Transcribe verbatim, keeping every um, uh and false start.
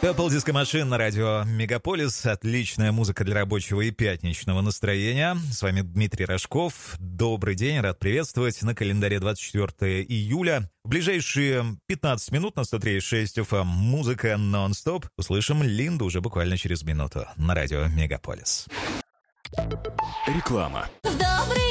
Apple Disco Machine на радио Мегаполис. Отличная музыка для рабочего и пятничного настроения. С вами Дмитрий Рожков. Добрый день, рад приветствовать. На календаре двадцать четвёртое июля. В ближайшие пятнадцать минут на сто три и шесть эф эм музыка нон-стоп. Услышим Линду уже буквально через минуту на радио Мегаполис. Реклама. В добрый